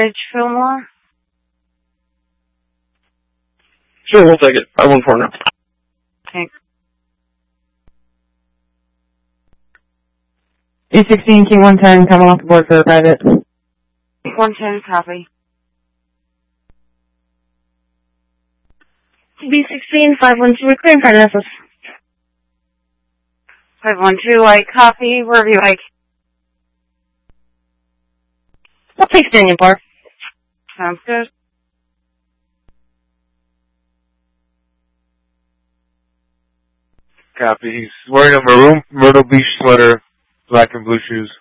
Rich Fillmore? Sure, we'll take it. 514 now. Thanks. E16, Key 110, coming off the board for a private. 110, copy. B16, 512, we're clearing Parnassus. 512, I copy. Wherever you like. I'll take Stanion Park. Sounds good. Copy. He's wearing a maroon Myrtle Beach sweater, black and blue shoes.